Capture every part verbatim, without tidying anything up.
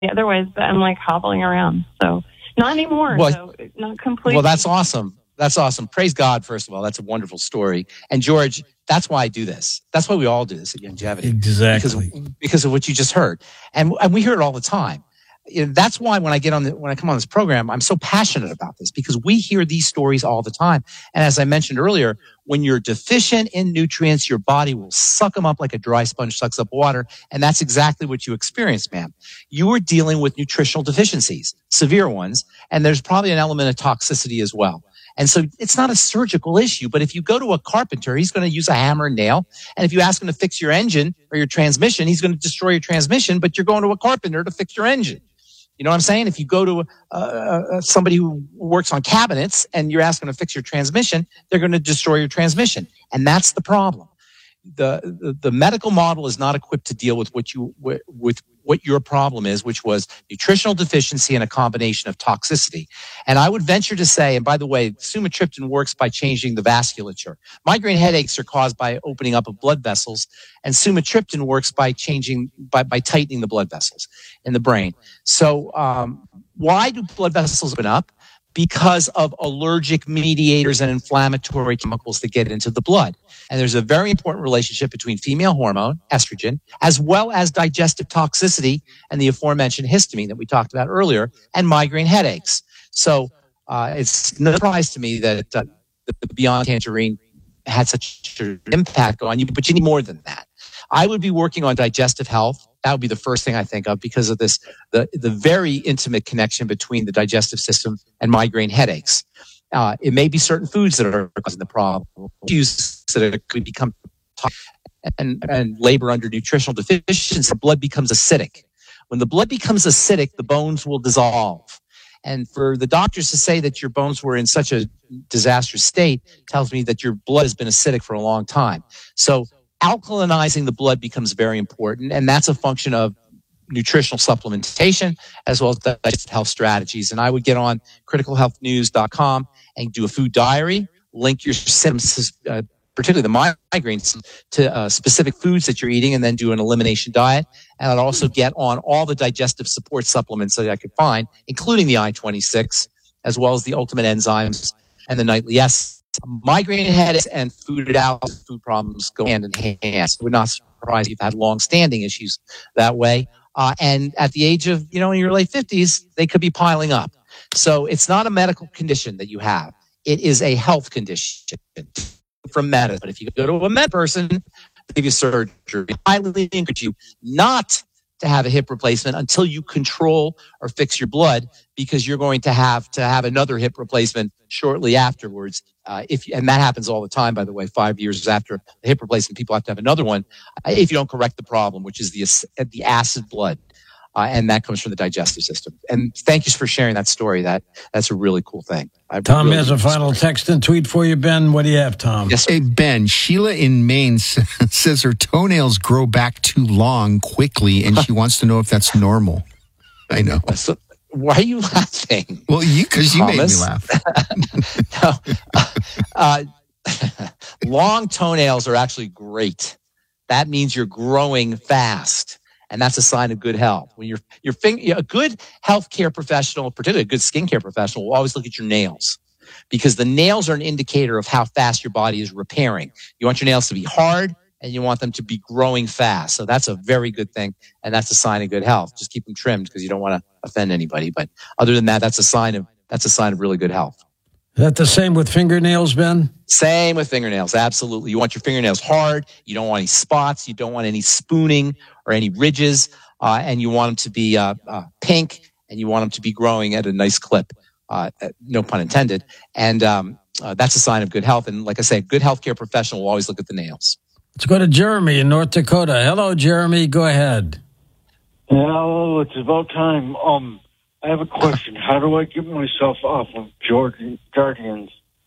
otherwise, I'm like hobbling around. So not anymore. Well, so not completely. Well, that's awesome. That's awesome. Praise God, first of all. That's a wonderful story. And George, that's why I do this. That's why we all do this at Longevity. Exactly. Because, because of what you just heard. And, and we hear it all the time. You know, that's why when I get on the, when I come on this program, I'm so passionate about this, because we hear these stories all the time. And as I mentioned earlier, when you're deficient in nutrients, your body will suck them up like a dry sponge sucks up water. And that's exactly what you experienced, ma'am. You were dealing with nutritional deficiencies, severe ones, and there's probably an element of toxicity as well. And so it's not a surgical issue, but if you go to a carpenter, he's going to use a hammer and nail. And if you ask him to fix your engine or your transmission, he's going to destroy your transmission, but you're going to a carpenter to fix your engine. You know what I'm saying? If you go to uh, uh, somebody who works on cabinets and you're asking to fix your transmission, they're going to destroy your transmission. And that's the problem. The, the, the medical model is not equipped to deal with what you, with, with what your problem is, which was nutritional deficiency and a combination of toxicity. And I would venture to say, and by the way, sumatriptan works by changing the vasculature. Migraine headaches are caused by opening up of blood vessels, and sumatriptan works by changing, by, by tightening the blood vessels in the brain. So, um, why do blood vessels open up? Because of allergic mediators and inflammatory chemicals that get into the blood. And there's a very important relationship between female hormone, estrogen, as well as digestive toxicity and the aforementioned histamine that we talked about earlier, and migraine headaches. So uh, it's no surprise to me that uh, the Beyond Tangerine had such an impact on you, but you need more than that. I would be working on digestive health. That would be the first thing I think of, because of this, the, the very intimate connection between the digestive system and migraine headaches. Uh, it may be certain foods that are causing the problem. Use that could become and, and labor under nutritional deficiency. The blood becomes acidic. When the blood becomes acidic, the bones will dissolve. And for the doctors to say that your bones were in such a disastrous state tells me that your blood has been acidic for a long time. So alkalinizing the blood becomes very important, and that's a function of nutritional supplementation as well as digestive health strategies. And I would get on critical health news dot com and do a food diary, link your symptoms, uh, particularly the migraines, to uh, specific foods that you're eating, and then do an elimination diet. And I'd also get on all the digestive support supplements that I could find, including the I twenty-six, as well as the Ultimate Enzymes and the Nightly S. Migraine headaches and food allergies, food problems go hand in hand. So we're not surprised you've had long-standing issues that way. Uh, and at the age of, you know, in your late fifties, they could be piling up. So it's not a medical condition that you have. It is a health condition from medicine. But if you go to a med person, they give you surgery. I highly encourage you not to have a hip replacement until you control or fix your blood, because you're going to have to have another hip replacement shortly afterwards. Uh, if and that happens all the time, by the way. Five years after the hip replacement, people have to have another one uh, if you don't correct the problem, which is the the acid blood, uh, and that comes from the digestive system. And thank you for sharing that story. That that's a really cool thing. I Tom really has a final text and tweet for you, Ben. What do you have, Tom? Yes, sir. Hey, Ben, Sheila in Maine says her toenails grow back too long quickly, and she wants to know if that's normal. I know. So, why are you laughing? Well, you because you made me Thomas? laugh. No. uh, long toenails are actually great. That means you're growing fast, and that's a sign of good health. When you're you're finger, a good healthcare professional, particularly a good skincare professional, will always look at your nails, because the nails are an indicator of how fast your body is repairing. You want your nails to be hard, and you want them to be growing fast. So that's a very good thing, and that's a sign of good health. Just keep them trimmed because you don't want to offend anybody. But other than that, that's a sign of that's a sign of really good health. Is that the same with fingernails, Ben? Same with fingernails, absolutely. You want your fingernails hard. You don't want any spots. You don't want any spooning or any ridges. Uh, and you want them to be uh, uh, pink, and you want them to be growing at a nice clip. Uh, no pun intended. And um, uh, that's a sign of good health. And like I say, a good healthcare professional will always look at the nails. Let's go to Jeremy in North Dakota. Hello, Jeremy. Go ahead. Hello, it's about time. Um, I have a question. How do I get myself off of Jordan, Jardians?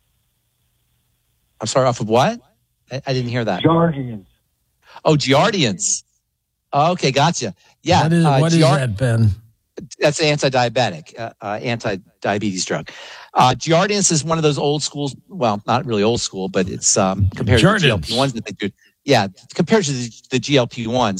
I'm sorry, off of what? I, I didn't hear that. Jardians. Oh, Jardians. Oh, okay, gotcha. Yeah. What is, uh, what is Giard- that, Ben? That's anti-diabetic, uh, uh, anti-diabetes drug. Uh, Jardiance is one of those old schools. Well, not really old school, but it's um, compared Jardiance. to the G L P ones that they do. Yeah, compared to the, the G L P ones,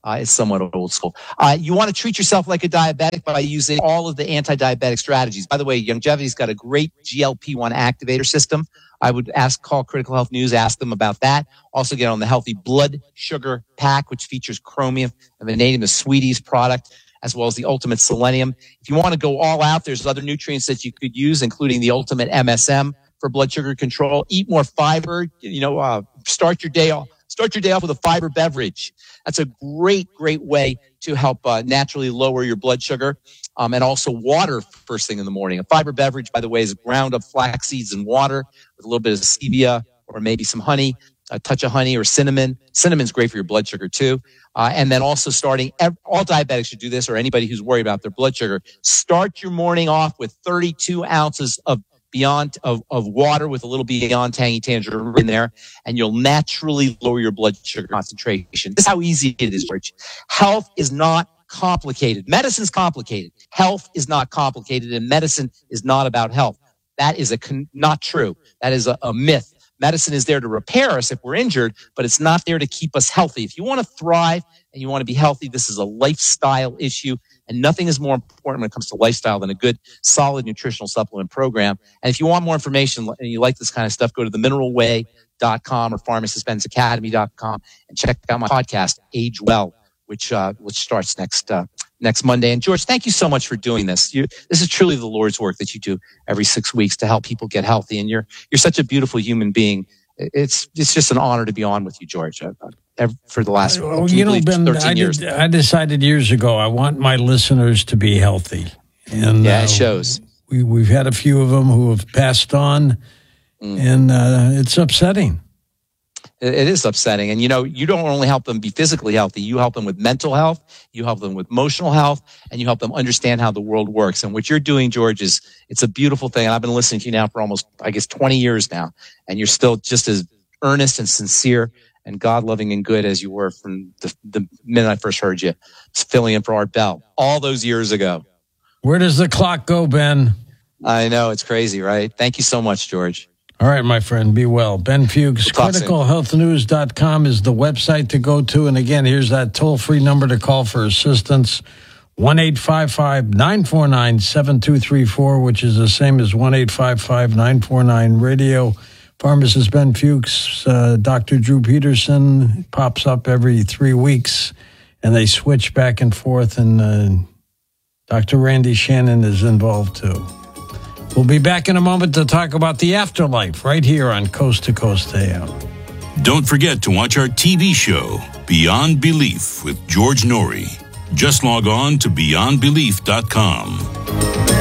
Uh, it's somewhat old school. Uh, you want to treat yourself like a diabetic by using all of the anti-diabetic strategies. By the way, Youngevity's got a great G L P one activator system. I would ask, call Critical Health News, ask them about that. Also get on the Healthy Blood Sugar Pack, which features chromium and vanadium, the Sweeties product, as well as the Ultimate Selenium. If you want to go all out, there's other nutrients that you could use, including the Ultimate M S M for blood sugar control. Eat more fiber. You know, uh, start your day off. Start your day off with a fiber beverage. That's a great, great way to help uh, naturally lower your blood sugar. Um, and also water first thing in the morning. A fiber beverage, by the way, is ground up flax seeds and water with a little bit of stevia or maybe some honey, a touch of honey or cinnamon. Cinnamon's great for your blood sugar too. Uh, and then also starting, all diabetics should do this, or anybody who's worried about their blood sugar. Start your morning off with thirty-two ounces of Beyond of, of water with a little Beyond Tangy Tangerine in there, and you'll naturally lower your blood sugar concentration. This is how easy it is, George. Health is not complicated. Medicine's complicated. Health is not complicated, and medicine is not about health. That is a con- not true. That is a, a myth. Medicine is there to repair us if we're injured, but it's not there to keep us healthy. If you want to thrive and you want to be healthy, this is a lifestyle issue. And nothing is more important when it comes to lifestyle than a good, solid nutritional supplement program. And if you want more information and you like this kind of stuff, go to the mineral way dot com or pharmacist benz academy dot com and check out my podcast, Age Well, which uh, which starts next uh, next Monday. And George, thank you so much for doing this. You, this is truly the Lord's work that you do every six weeks to help people get healthy. And you're you're such a beautiful human being. It's it's just an honor to be on with you, George. Uh, for the last well, you know, Ben, I, years. did, I decided years ago I want my listeners to be healthy, and yeah, it uh, shows. We we've had a few of them who have passed on, mm. and uh, it's upsetting. It, it is upsetting, and you know, you don't only help them be physically healthy; you help them with mental health, you help them with emotional health, and you help them understand how the world works. And what you're doing, George, is it's a beautiful thing. And I've been listening to you now for almost, I guess, twenty years now, and you're still just as earnest and sincere and God-loving and good as you were from the, the minute I first heard you filling in for Art Bell all those years ago. Where does the clock go, Ben? I know, it's crazy, right? Thank you so much, George. All right, my friend, be well. Ben Fuchs, we'll critical health news dot com is the website to go to. And again, here's that toll-free number to call for assistance, one eight five five, nine four nine, seven two three four, which is the same as one eight five five, nine four nine, radio. Pharmacist Ben Fuchs, uh, Doctor Drew Peterson pops up every three weeks, and they switch back and forth, and uh, Doctor Randy Shannon is involved too. We'll be back in a moment to talk about the afterlife right here on Coast to Coast A M. Don't forget to watch our T V show, Beyond Belief with George Norrie. Just log on to beyond belief dot com.